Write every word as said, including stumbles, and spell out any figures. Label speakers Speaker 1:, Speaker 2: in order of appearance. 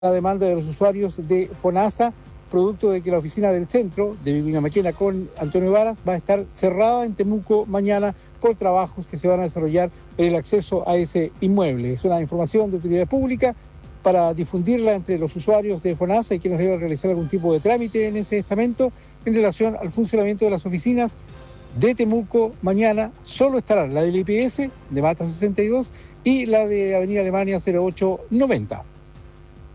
Speaker 1: la demanda de los usuarios de FONASA, producto de que la oficina del centro de Vicuña Maquena con Antonio Varas va a estar cerrada en Temuco mañana por trabajos que se van a desarrollar en el acceso a ese inmueble. Es una información de utilidad pública para difundirla entre los usuarios de FONASA y quienes deben realizar algún tipo de trámite en ese estamento en relación al funcionamiento de las oficinas de Temuco. Mañana solo estarán la del I P S de Mata sesenta y dos y la de Avenida Alemania cero ocho noventa.